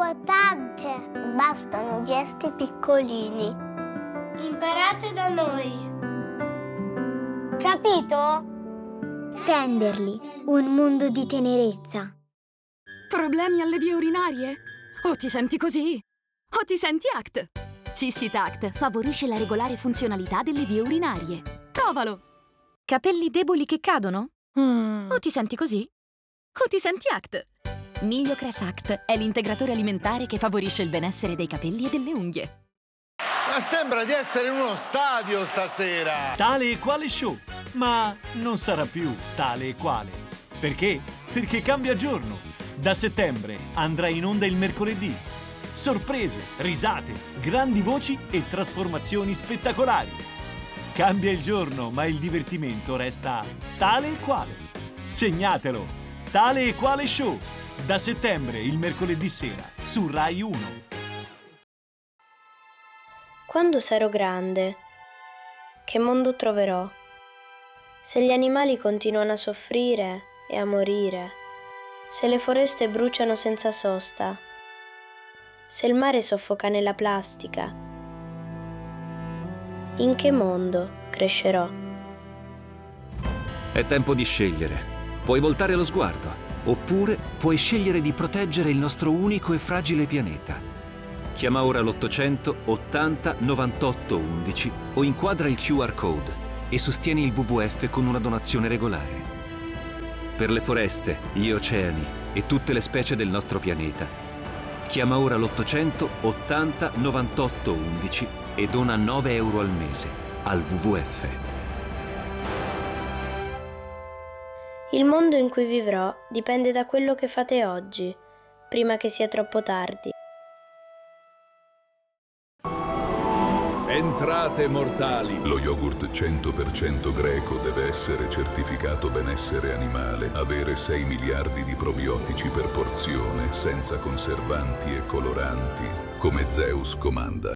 importante. Bastano gesti piccolini. Imparate da noi. Capito? Tenderli, un mondo di tenerezza. Problemi alle vie urinarie? O ti senti così? O ti senti ACT? Cistitact favorisce la regolare funzionalità delle vie urinarie. Provalo! Capelli deboli che cadono? O ti senti così? O ti senti ACT? Migliocress Act è l'integratore alimentare che favorisce il benessere dei capelli e delle unghie. Ma sembra di essere in uno stadio stasera! Tale e quale show, ma non sarà più tale e quale. Perché? Perché cambia giorno. Da settembre andrà in onda il mercoledì. Sorprese, risate, grandi voci e trasformazioni spettacolari. Cambia il giorno, ma il divertimento resta tale e quale. Segnatelo! Tale e quale show. Da settembre, il mercoledì sera, su Rai 1. Quando sarò grande, che mondo troverò? Se gli animali continuano a soffrire e a morire, se le foreste bruciano senza sosta, se il mare soffoca nella plastica, in che mondo crescerò? È tempo di scegliere. Puoi voltare lo sguardo, oppure puoi scegliere di proteggere il nostro unico e fragile pianeta. Chiama ora l'800 80 98 11 o inquadra il QR code e sostieni il WWF con una donazione regolare. Per le foreste, gli oceani e tutte le specie del nostro pianeta, chiama ora l'800 80 98 11 e dona 9 euro al mese al WWF. Il mondo in cui vivrò dipende da quello che fate oggi, prima che sia troppo tardi. Entrate mortali! Lo yogurt 100% greco deve essere certificato benessere animale, avere 6 miliardi di probiotici per porzione, senza conservanti e coloranti, come Zeus comanda.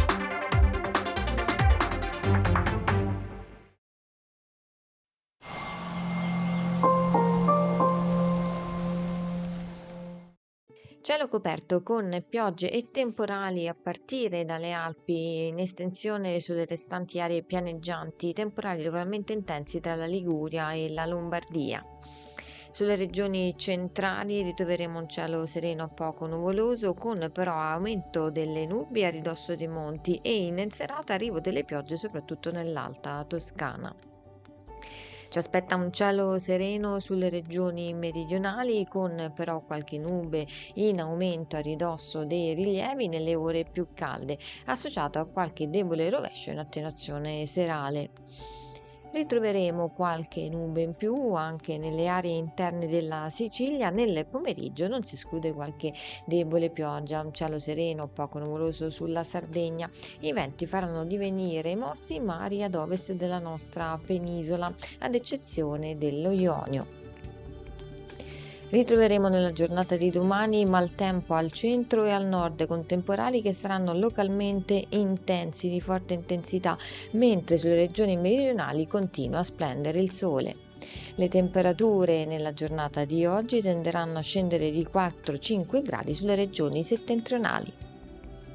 Cielo coperto con piogge e temporali a partire dalle Alpi in estensione sulle restanti aree pianeggianti, temporali localmente intensi tra la Liguria e la Lombardia. Sulle regioni centrali ritroveremo un cielo sereno a poco nuvoloso, con però aumento delle nubi a ridosso dei monti e in serata arrivo delle piogge soprattutto nell'Alta Toscana. Ci aspetta un cielo sereno sulle regioni meridionali, con però qualche nube in aumento a ridosso dei rilievi nelle ore più calde, associato a qualche debole rovescio in attenuazione serale. Ritroveremo qualche nube in più anche nelle aree interne della Sicilia. Nel pomeriggio non si esclude qualche debole pioggia, un cielo sereno poco nuvoloso sulla Sardegna. I venti faranno divenire mossi i mari ad ovest della nostra penisola, ad eccezione dello Ionio. Ritroveremo nella giornata di domani maltempo al centro e al nord, con temporali che saranno localmente intensi, di forte intensità, mentre sulle regioni meridionali continua a splendere il sole. Le temperature nella giornata di oggi tenderanno a scendere di 4-5 gradi sulle regioni settentrionali.